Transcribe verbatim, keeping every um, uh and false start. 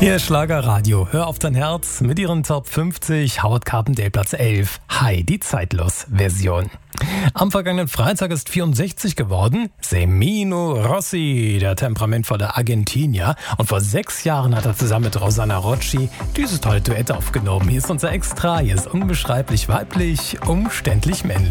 Hier ist Schlagerradio. Hör auf dein Herz mit ihren Top fünfzig. Howard Carpendale Platz elf. Hi, die Zeitlos-Version. Am vergangenen Freitag ist vierundsechzig geworden Semino Rossi, der temperamentvolle Argentinier. Und vor sechs Jahren hat er zusammen mit Rosanna Rocci dieses tolle Duett aufgenommen. Hier ist unser Extra. Hier ist unbeschreiblich weiblich, umständlich männlich.